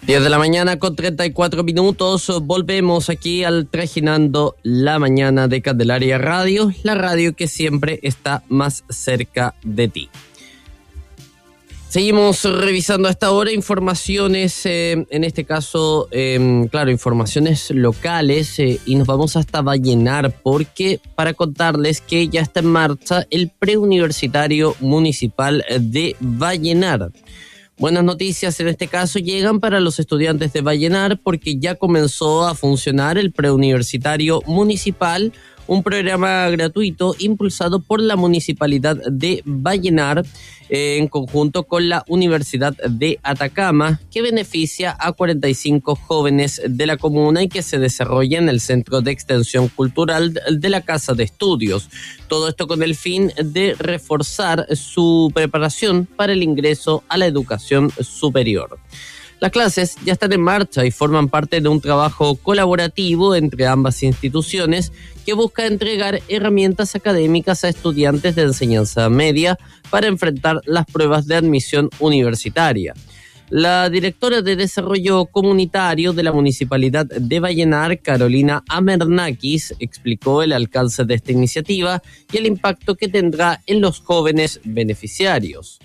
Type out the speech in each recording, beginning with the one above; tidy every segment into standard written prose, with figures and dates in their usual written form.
10 de la mañana con 34 minutos, volvemos aquí al Trajinando la Mañana de Candelaria Radio, la radio que siempre está más cerca de ti. Seguimos revisando a esta hora informaciones, en este caso, informaciones locales, y nos vamos hasta Vallenar porque para contarles que ya está en marcha el preuniversitario municipal de Vallenar. Buenas noticias en este caso llegan para los estudiantes de Vallenar porque ya comenzó a funcionar el preuniversitario municipal, un programa gratuito impulsado por la Municipalidad de Vallenar en conjunto con la Universidad de Atacama, que beneficia a 45 jóvenes de la comuna y que se desarrolla en el Centro de Extensión Cultural de la Casa de Estudios. Todo esto con el fin de reforzar su preparación para el ingreso a la educación superior. Las clases ya están en marcha y forman parte de un trabajo colaborativo entre ambas instituciones que busca entregar herramientas académicas a estudiantes de enseñanza media para enfrentar las pruebas de admisión universitaria. La directora de Desarrollo Comunitario de la Municipalidad de Vallenar, Carolina Amernakis, explicó el alcance de esta iniciativa y el impacto que tendrá en los jóvenes beneficiarios.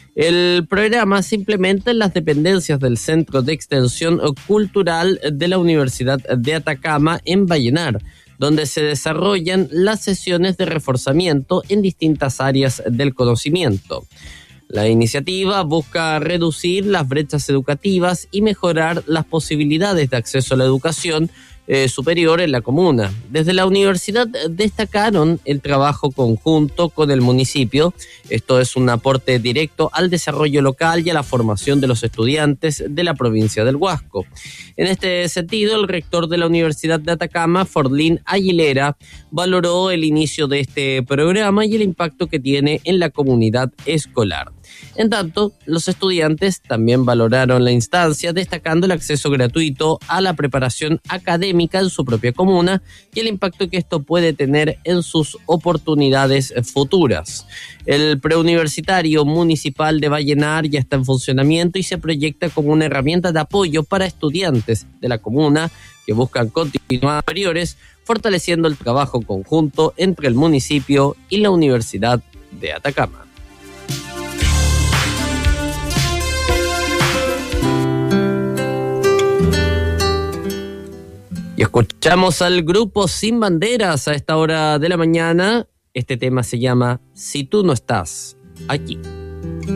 El programa se implementa en las dependencias del Centro de Extensión Cultural de la Universidad de Atacama en Vallenar, donde se desarrollan las sesiones de reforzamiento en distintas áreas del conocimiento. La iniciativa busca reducir las brechas educativas y mejorar las posibilidades de acceso a la educación superior en la comuna. Desde la universidad destacaron el trabajo conjunto con el municipio. Esto es un aporte directo al desarrollo local y a la formación de los estudiantes de la provincia del Huasco. En este sentido, el rector de la Universidad de Atacama, Forlín Aguilera, valoró el inicio de este programa y el impacto que tiene en la comunidad escolar. En tanto, los estudiantes también valoraron la instancia, destacando el acceso gratuito a la preparación académica en su propia comuna y el impacto que esto puede tener en sus oportunidades futuras. El preuniversitario municipal de Vallenar ya está en funcionamiento y se proyecta como una herramienta de apoyo para estudiantes de la comuna que buscan continuar superiores, fortaleciendo el trabajo conjunto entre el municipio y la Universidad de Atacama. Y escuchamos al grupo Sin Banderas a esta hora de la mañana. Este tema se llama Si tú no estás aquí.